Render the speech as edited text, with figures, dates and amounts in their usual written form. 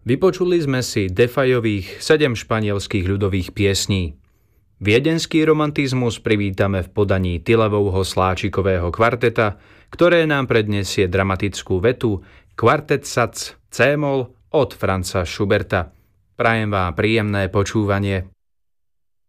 Vypočuli sme si Defajových 7 španielských ľudových piesní. Viedenský romantizmus privítame v podaní Tylavovho Sláčikového kvarteta, ktoré nám predniesie dramatickú vetu Kvartet Sac C-moll od Franza Schuberta. Prajem vám príjemné počúvanie.